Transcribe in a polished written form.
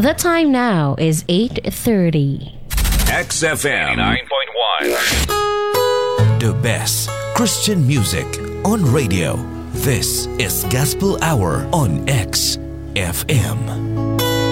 The time now is 8:30. XFM 9.1. The best Christian music on radio. This is Gospel Hour on XFM.